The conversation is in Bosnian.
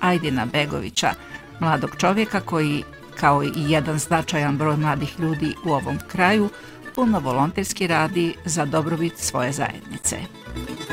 Ajdina Begovića, mladog čovjeka koji, kao i jedan značajan broj mladih ljudi u ovom kraju, puno volonterski radi za dobrobit svoje zajednice.